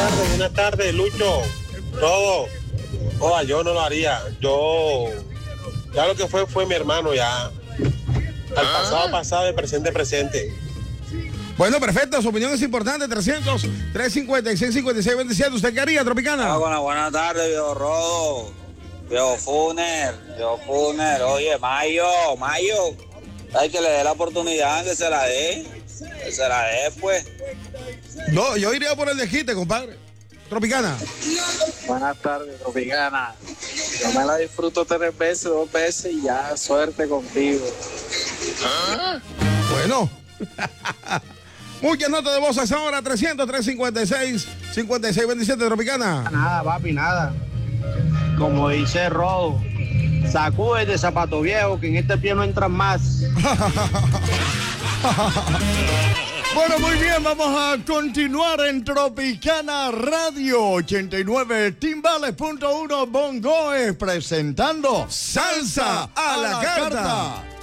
buenas tardes, Lucho. Todo. Oa, yo no lo haría. Ya lo que fue mi hermano ya. Al pasado, de presente. Bueno, perfecto, su opinión es importante. 300-356-5627. ¿Usted qué haría, Tropicana? Buenas tardes, viejo Rodo. Viejo Funer. Oye, Mayo. Hay que le dé la oportunidad, que se la dé. Pues. No, yo iría por el desquite, compadre. Tropicana. Buenas tardes, Tropicana. Yo me la disfruto 3 veces, 2 veces y ya, suerte contigo. Bueno. Muchas notas de voz a esa hora. 300-356-5627, Tropicana. Nada, papi, nada. Como dice Rodo, sacúdete de zapato viejo, que en este pie no entran más. Bueno, muy bien, vamos a continuar en Tropicana Radio 89 Timbales.1 Bongoes presentando Salsa a la carta.